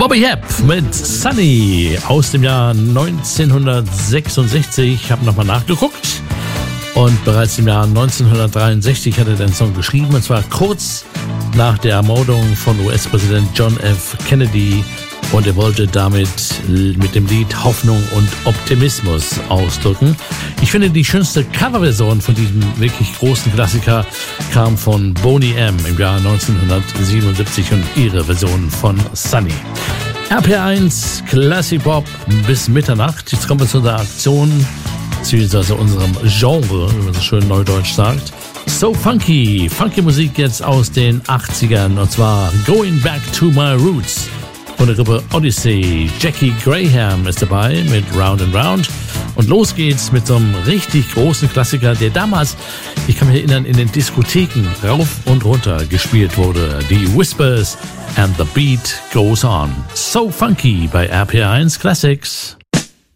Bobby Hebb mit Sunny aus dem Jahr 1966. Ich habe nochmal nachgeguckt und bereits im Jahr 1963 hat er den Song geschrieben, und zwar kurz nach der Ermordung von US-Präsident John F. Kennedy, und er wollte damit mit dem Lied Hoffnung und Optimismus ausdrücken. Ich finde, die schönste Coverversion von diesem wirklich großen Klassiker kam von Boney M. im Jahr 1977 und ihre Version von Sunny. RPR1 Classic Pop bis Mitternacht. Jetzt kommen wir zu unserer Aktion, beziehungsweise unserem Genre, wie man so schön neudeutsch sagt. So funky. Funky Musik jetzt aus den 80ern, und zwar Going Back to My Roots von der Gruppe Odyssey. Jackie Graham ist dabei mit Round and Round. Und los geht's mit so einem richtig großen Klassiker, der damals, ich kann mich erinnern, in den Diskotheken rauf und runter gespielt wurde. Die Whispers and the Beat Goes On. So funky bei RPR1 Classics.